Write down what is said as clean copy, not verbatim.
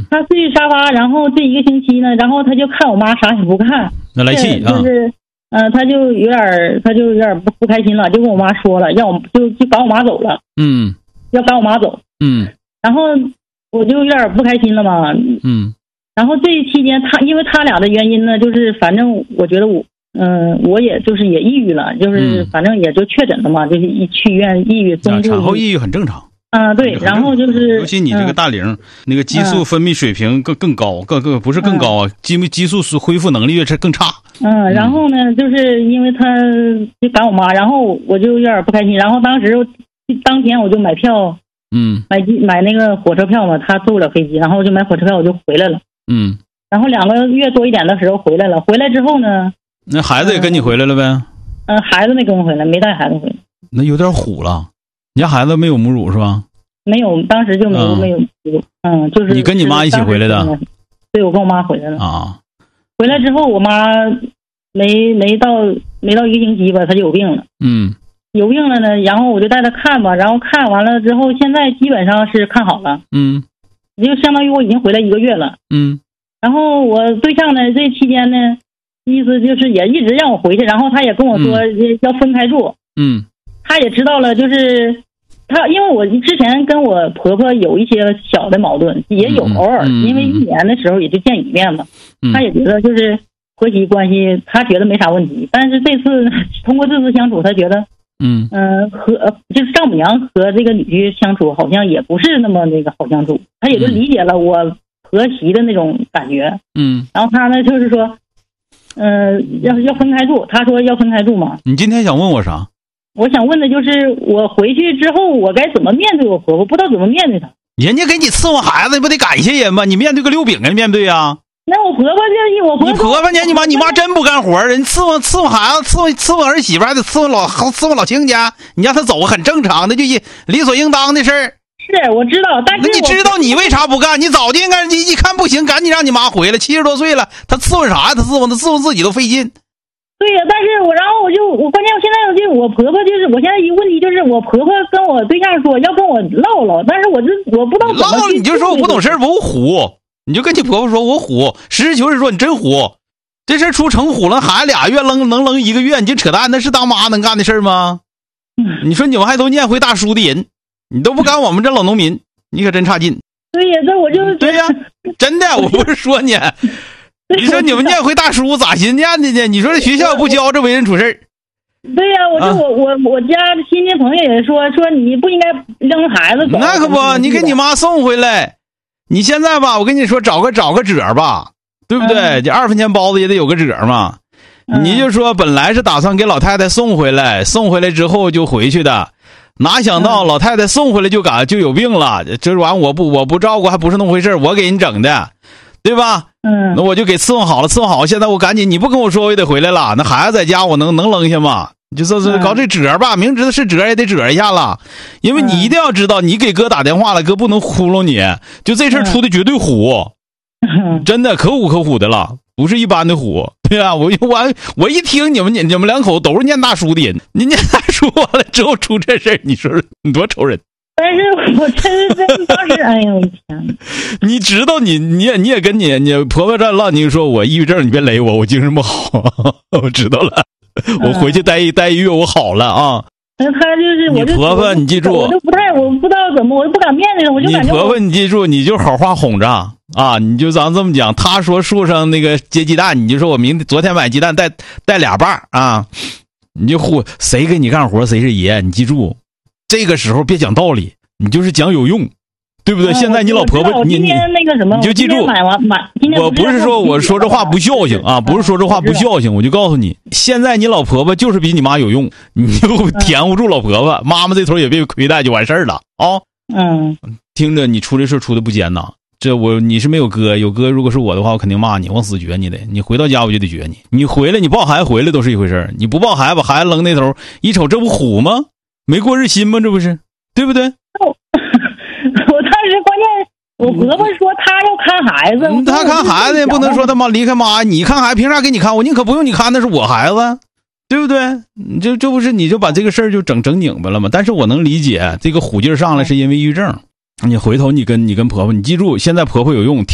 他睡沙发，然后这一个星期呢，然后他就看我妈啥也不看， 那来气啊， 就是他就有点不开心了，就跟我妈说了，让我就赶我妈走了，要赶我妈走，然后我就有点不开心了嘛，然后这一期间因为他俩的原因呢，就是反正我觉得我也就是也抑郁了，就是反正也就确诊了嘛，就是一去医院抑郁中度， 产后抑郁很正常。 对，然后就是尤其你这个大龄，那个激素分泌水平更高，不是更高啊，激素恢复能力越更差。 然后呢，就是因为他就赶我妈，然后我就有点不开心，然后当天我就买票，买那个火车票嘛，他坐不了飞机，然后我就买火车票，我就回来了。然后2个月多一点的时候回来了，回来之后呢， 那孩子也跟你回来了呗？ 孩子没跟我回来，没带孩子回来。 那有点虎了。你家孩子没有母乳是吧？没有，当时就没有母乳。就是你跟你妈一起回来的？ 对，我跟我妈回来了。 啊， 回来之后，我妈没到1个星期吧，她就有病了。有病了呢，然后我就带她看吧，然后看完了之后，现在基本上是看好了。就相当于我已经回来1个月了。然后我对象呢，这期间呢，意思就是也一直让我回去，然后他也跟我说要分开住。他也知道了，就是他，因为我之前跟我婆婆有一些小的矛盾，也有偶尔，因为1年的时候也就见一面嘛。他也觉得就是婆媳关系，他觉得没啥问题。但是这次通过这次相处，他觉得，就是丈母娘和这个女婿相处好像也不是那么那个好相处，他也就理解了我婆媳的那种感觉。然后他呢就是说，要分开住，他说要分开住嘛。 你今天想问我啥？ 我想问的就是我回去之后我该怎么面对我婆婆，不知道怎么面对她。 人家给你伺候孩子，你不得感谢人吗？你面对个溜饼啊，你面对啊。 那我婆婆你婆婆呢？你妈真不干活，人伺候孩子，伺候儿媳妇还得伺候老亲家，你让她走很正常的，就理所应当的事儿。 是我知道，但是你知道你为啥不干？你早就应该，你一看不行，赶紧让你妈回来。70多岁了，她伺候啥呀？她伺候自己都费劲。 对呀，但是然后我关键现在我婆婆就是我现在一个问题就是我婆婆跟我对象说要跟我唠唠，但是我不知道怎么唠，你就说我不懂事儿，我虎，你就跟你婆婆说我虎，实事求是说你真虎，这事出成虎了，孩子2月能扔1个月，你就扯淡，那是当妈能干的事儿吗？你说你们还都念回大叔的人，你都不干我们这老农民，你可真差劲。 对呀，这我就对呀，真的，我不是说你。你说你们念回大叔咋寻念的呢？你说这学校不教这为人处事。 对呀，我家亲戚朋友也说你不应该扔孩子走。 那可不，你给你妈送回来。你现在吧，我跟你说，找个褶吧，对不对？这2分钱包子也得有个褶嘛。你就说本来是打算给老太太送回来之后就回去的，哪想到老太太送回来就有病了，这玩意我不照顾还不是那么回事，我给你整的。对吧？那我就给伺候好了。现在我赶紧，你不跟我说，我也得回来了。那孩子在家，我能扔下吗？就是搞这褶吧，明知道是褶也得褶一下了。因为你一定要知道，你给哥打电话了，哥不能糊弄你。就这事儿出的绝对虎，真的可虎的了，不是一般的虎。对啊，我一听你们2口都是念大书的人，你念大书完了之后出这事儿，你说你多愁人。 但是我真当时，哎呦我天！ 你知道你也跟你婆婆这唠，你说我抑郁症，你别勒我精神不好，我知道了，我回去待1月我好了啊。 他就是你婆婆，你记住， 我不知道怎么，我不敢面对，我就感觉你婆婆，你记住，你就好话哄着啊，你就咱这么讲，他说树上那个结鸡蛋，你就说我昨天买鸡蛋带2瓣啊，你就谁给你干活谁是爷，你记住。这个时候别讲道理，你就是讲有用，对不对？现在你老婆婆，你就记住，我不是说我说这话不孝敬啊，不是说这话不孝敬，我就告诉你，现在你老婆婆就是比你妈有用，你就填不住老婆婆，妈妈这头也别亏待就完事儿了啊。听着，你出这事出的不尖呐。你是没有哥，有哥如果是我的话，我肯定骂你，往死撅你的。你回到家我就得撅你，你回来你抱孩子回来都是一回事儿，你不抱孩子把孩子扔那头，一瞅这不虎吗？没过日心吗？这不是，对不对？ 我当时关键，我婆婆说她要看孩子， 她看孩子也不能说他妈离开妈，你看孩子凭啥给你看？我宁可不用你看，那是我孩子，对不对？这不是你就把这个事儿就整拧巴了吗？但是我能理解，这个虎劲上来是因为抑郁症。你回头你跟婆婆，你记住，现在婆婆有用。